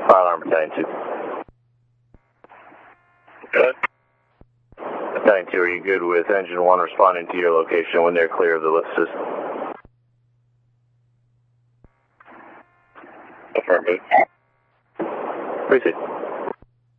Fire alarm Battalion 2. Good. Battalion 2, are you good with Engine 1 responding to your location when they're clear of the lift system? Affirmative. Proceed.